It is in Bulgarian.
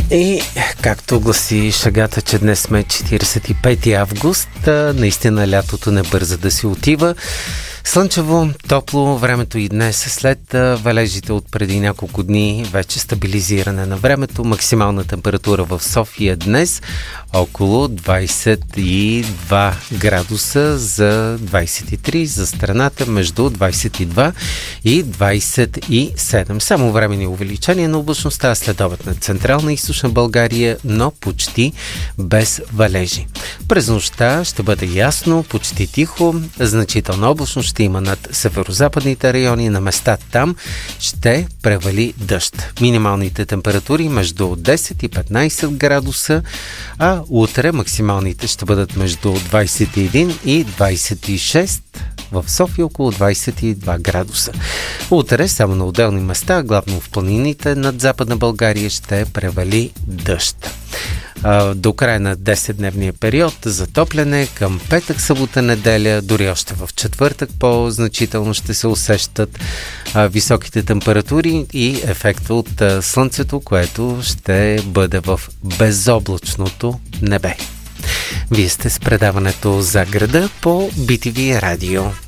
И както гласи шегата, че днес сме 45 август, наистина лятото не бърза да си отива. Слънчево, топло времето и днес, след валежите от преди няколко дни, вече стабилизиране на времето. Максимална температура в София днес около 22 градуса, за 23 за страната, между 22 и 27. Само времени увеличение на облачността след обед на Централна и Източна България, но почти без валежи. През нощта ще бъде ясно, почти тихо, значителна облачност ще има над северо-западните райони, на места там ще превали дъжд. Минималните температури между 10 и 15 градуса, а утре максималните ще бъдат между 21 и 26, в София около 22 градуса. Утре само на отделни места, главно в планините над Западна България, ще превали дъжд. До края на 10-дневния период затопляне към петък, събота, неделя, дори още в четвъртък по-значително ще се усещат високите температури и ефекта от слънцето, което ще бъде в безоблачното небе. Вие сте с предаването За града по BTV Радио.